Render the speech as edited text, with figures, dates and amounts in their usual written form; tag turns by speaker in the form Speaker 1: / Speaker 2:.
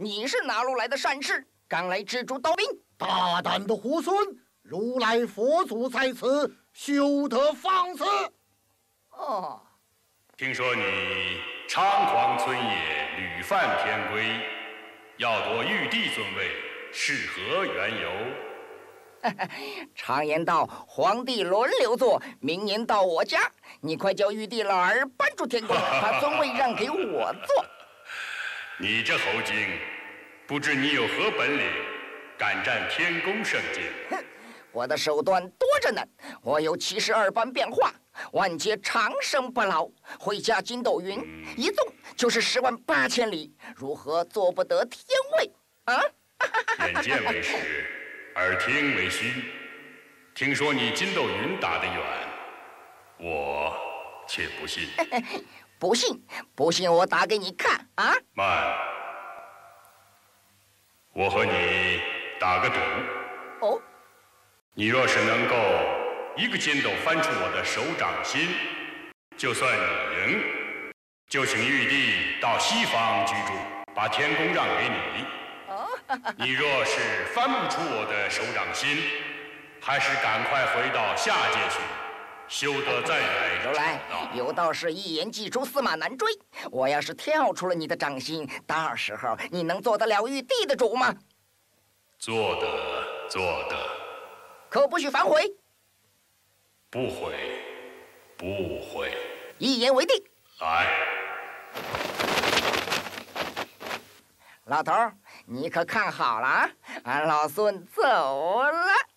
Speaker 1: 你是哪路来的善士，敢来蜘蛛刀兵？
Speaker 2: 大胆的猢狲！如来佛祖在此，休得放肆！
Speaker 1: 哦，
Speaker 3: 听说你猖狂村野，屡犯天规，要夺玉帝尊位，是何缘由？
Speaker 1: 常言道，皇帝轮流坐，明年到我家，你快叫玉帝老儿搬出天宫，把尊位让给我坐。
Speaker 3: 你这猴精，不知你有何本领，敢占天宫圣境？
Speaker 1: 哼，我的手段多着呢，我有72般变化，万劫长生不老，会驾筋斗云，一纵就是10万8千里，如何做不得天位啊？
Speaker 3: 眼见为实，耳听为虚。听说你筋斗云打得远，我却不信。
Speaker 1: 不信，不信我打给你看啊！
Speaker 3: 慢，我和你打个赌。
Speaker 1: 哦，
Speaker 3: 你若是能够一个筋斗翻出我的手掌心，就算你赢，就请玉帝到西方居住，把天宫让给你。你若是翻不出我的手掌心，还是赶快回到下界去，休得再来。
Speaker 1: 如来，有道是一言既出，驷马难追。我要是跳出了你的掌心，到时候你能做得了玉帝的主吗？
Speaker 3: 做得，做得。
Speaker 1: 可不许反悔。
Speaker 3: 不悔，不悔。
Speaker 1: 一言为定。
Speaker 3: 来。
Speaker 1: 老头儿，你可看好了啊！俺老孙走了。